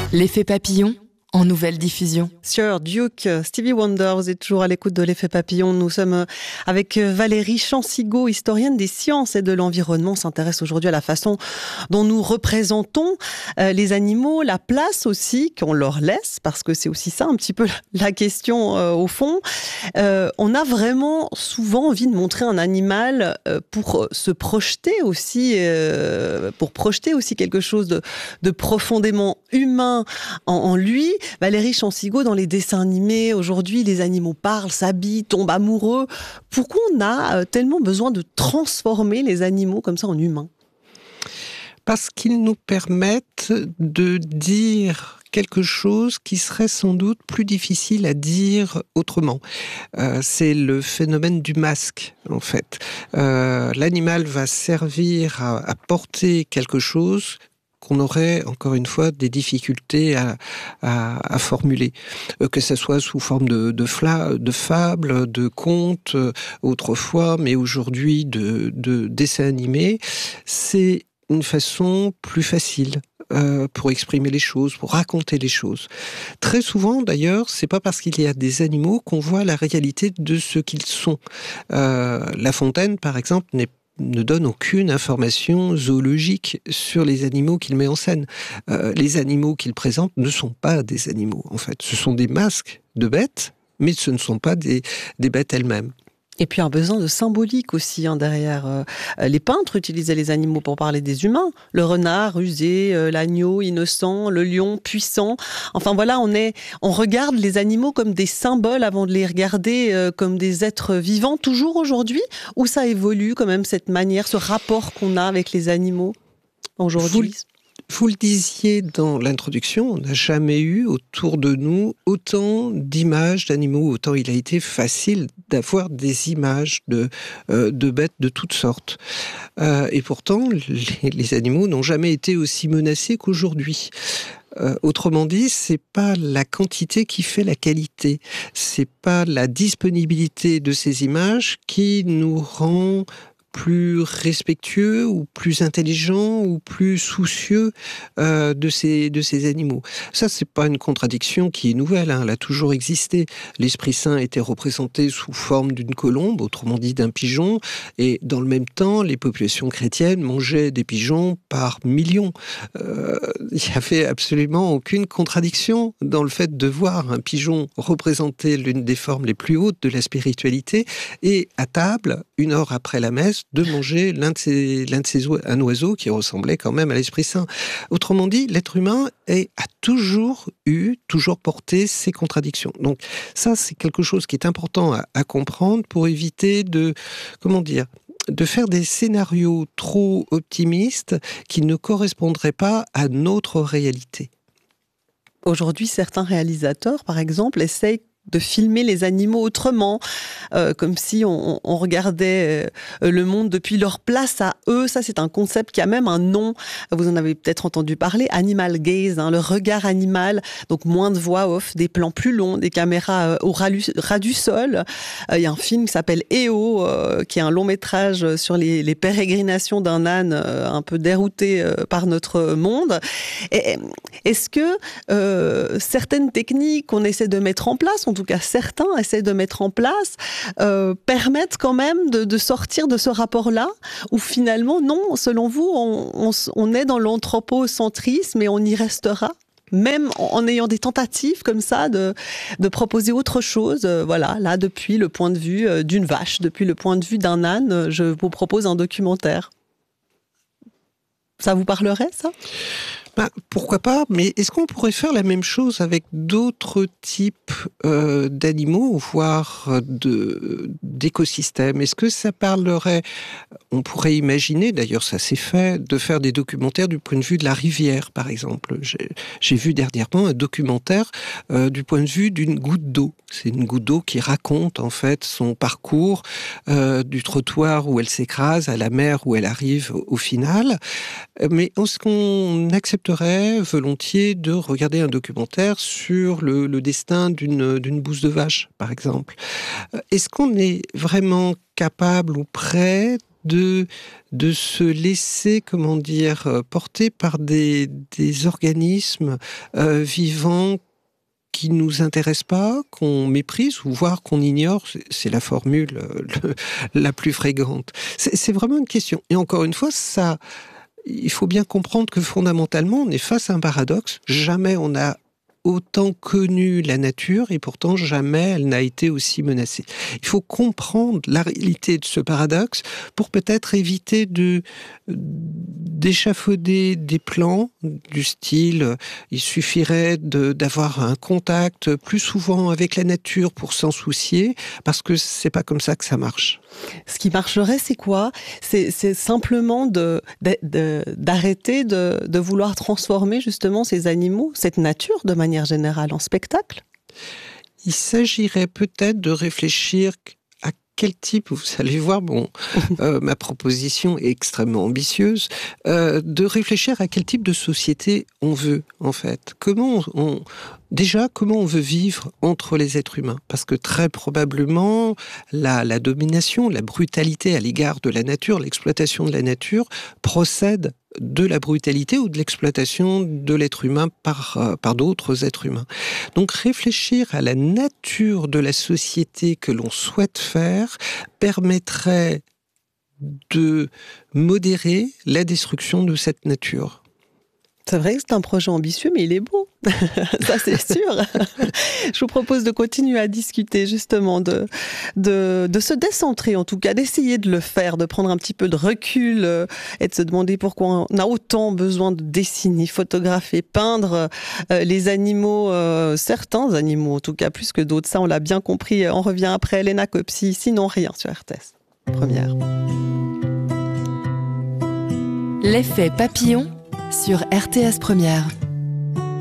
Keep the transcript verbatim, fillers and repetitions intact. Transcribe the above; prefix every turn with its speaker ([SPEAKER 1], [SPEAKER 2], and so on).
[SPEAKER 1] L'effet papillon en nouvelle diffusion.
[SPEAKER 2] Sir Duke, Stevie Wonder, vous êtes toujours à l'écoute de l'effet papillon. Nous sommes avec Valérie Chansigaud, historienne des sciences et de l'environnement. On s'intéresse aujourd'hui à la façon dont nous représentons les animaux, la place aussi qu'on leur laisse, parce que c'est aussi ça un petit peu la question euh, au fond. Euh, on a vraiment souvent envie de montrer un animal euh, pour se projeter aussi, euh, pour projeter aussi quelque chose de, de profondément humain en, en lui. Valérie Chansigaud, dans les dessins animés, aujourd'hui, les animaux parlent, s'habillent, tombent amoureux. Pourquoi on a tellement besoin de transformer les animaux comme ça en humains ?
[SPEAKER 3] Parce qu'ils nous permettent de dire quelque chose qui serait sans doute plus difficile à dire autrement. Euh, c'est le phénomène du masque, en fait. Euh, l'animal va servir à, à porter quelque chose qu'on aurait, encore une fois, des difficultés à, à, à formuler. Euh, que ce soit sous forme de, de, fla, de fables, de contes, euh, autrefois, mais aujourd'hui de, de dessins animés, c'est une façon plus facile euh, pour exprimer les choses, pour raconter les choses. Très souvent, d'ailleurs, c'est pas parce qu'il y a des animaux qu'on voit la réalité de ce qu'ils sont. Euh, La Fontaine, par exemple, n'est ne donne aucune information zoologique sur les animaux qu'il met en scène. Euh, les animaux qu'il présente ne sont pas des animaux, en fait. Ce sont des masques de bêtes, mais ce ne sont pas des, des bêtes elles-mêmes.
[SPEAKER 2] Et puis un besoin de symbolique aussi hein, derrière. Euh, les peintres utilisaient les animaux pour parler des humains. Le renard rusé, euh, l'agneau innocent, le lion puissant. Enfin voilà, on est, on regarde les animaux comme des symboles avant de les regarder euh, comme des êtres vivants. Toujours aujourd'hui, où ça évolue quand même cette manière, ce rapport qu'on a avec les animaux aujourd'hui.
[SPEAKER 3] Vous... Vous le disiez dans l'introduction, on n'a jamais eu autour de nous autant d'images d'animaux, autant il a été facile d'avoir des images de, euh, de bêtes de toutes sortes. Euh, et pourtant, les, les animaux n'ont jamais été aussi menacés qu'aujourd'hui. Euh, autrement dit, c'est pas la quantité qui fait la qualité, c'est pas la disponibilité de ces images qui nous rend plus respectueux ou plus intelligent ou plus soucieux euh, de ces de ces animaux. Ça, c'est pas une contradiction qui est nouvelle, hein, elle a toujours existé. L'Esprit Saint était représenté sous forme d'une colombe, autrement dit d'un pigeon, et dans le même temps, les populations chrétiennes mangeaient des pigeons par millions. Euh, il y avait absolument aucune contradiction dans le fait de voir un pigeon représenter l'une des formes les plus hautes de la spiritualité et à table, une heure après la messe, de manger l'un de ces, l'un de ces oiseaux, un oiseau qui ressemblait quand même à l'Esprit Saint. Autrement dit, l'être humain est, a toujours eu, toujours porté ces contradictions. Donc ça, c'est quelque chose qui est important à, à comprendre pour éviter de, comment dire, de faire des scénarios trop optimistes qui ne correspondraient pas à notre réalité.
[SPEAKER 2] Aujourd'hui, certains réalisateurs, par exemple, essayent de filmer les animaux autrement, euh, comme si on, on regardait euh, le monde depuis leur place à eux. Ça, c'est un concept qui a même un nom. Vous en avez peut-être entendu parler, animal gaze, hein, le regard animal. Donc moins de voix off, des plans plus longs, des caméras euh, au ras, ras du sol. Il euh, y a un film qui s'appelle E O, euh, qui est un long métrage sur les, les pérégrinations d'un âne euh, un peu dérouté euh, par notre monde. Et, est-ce que euh, certaines techniques qu'on essaie de mettre en place, en tout cas certains essaient de mettre en place, euh, permettent quand même de, de sortir de ce rapport-là, où finalement, non, selon vous, on, on, on est dans l'anthropocentrisme et on y restera, même en, en ayant des tentatives comme ça de, de proposer autre chose. Euh, voilà, là, depuis le point de vue euh, d'une vache, depuis le point de vue d'un âne, je vous propose un documentaire. Ça vous parlerait, ça ?
[SPEAKER 3] Ben, pourquoi pas, mais est-ce qu'on pourrait faire la même chose avec d'autres types euh, d'animaux, voire de, d'écosystèmes ? Est-ce que ça parlerait, on pourrait imaginer, d'ailleurs ça s'est fait, de faire des documentaires du point de vue de la rivière, par exemple. J'ai, j'ai vu dernièrement un documentaire euh, du point de vue d'une goutte d'eau. C'est une goutte d'eau qui raconte en fait son parcours euh, du trottoir où elle s'écrase à la mer où elle arrive au, au final. Mais est-ce qu'on accepte volontiers de regarder un documentaire sur le, le destin d'une, d'une bouse de vache, par exemple. Est-ce qu'on est vraiment capable ou prêt de, de se laisser, comment dire, porter par des, des organismes euh, vivants qui nous intéressent pas, qu'on méprise ou voire qu'on ignore, c'est la formule le, la plus fréquente. C'est, c'est vraiment une question. Et encore une fois, ça, il faut bien comprendre que fondamentalement, on est face à un paradoxe. Jamais on a autant connu la nature et pourtant jamais elle n'a été aussi menacée. Il faut comprendre la réalité de ce paradoxe pour peut-être éviter de d'échafauder des plans du style il suffirait de, d'avoir un contact plus souvent avec la nature pour s'en soucier, parce que c'est pas comme ça que ça marche.
[SPEAKER 2] Ce qui marcherait, c'est quoi ? c'est, c'est simplement de, de, de, d'arrêter de, de vouloir transformer justement ces animaux, cette nature de manière générale, en spectacle ?
[SPEAKER 3] Il s'agirait peut-être de réfléchir à quel type, vous allez voir, bon, euh, ma proposition est extrêmement ambitieuse, euh, de réfléchir à quel type de société on veut, en fait. Comment on, on Déjà, comment on veut vivre entre les êtres humains ? Parce que très probablement, la, la domination, la brutalité à l'égard de la nature, l'exploitation de la nature, procède de la brutalité ou de l'exploitation de l'être humain par, euh, par d'autres êtres humains. Donc réfléchir à la nature de la société que l'on souhaite faire permettrait de modérer la destruction de cette nature.
[SPEAKER 2] C'est vrai que c'est un projet ambitieux, mais il est beau. Ça, c'est sûr. Je vous propose de continuer à discuter, justement, de, de, de se décentrer, en tout cas, d'essayer de le faire, de prendre un petit peu de recul euh, et de se demander pourquoi on a autant besoin de dessiner, photographier, peindre euh, les animaux, euh, certains animaux, en tout cas, plus que d'autres. Ça, on l'a bien compris. On revient après Elena Copsi, sinon rien sur R T S. Première.
[SPEAKER 1] L'effet papillon sur R T S Première.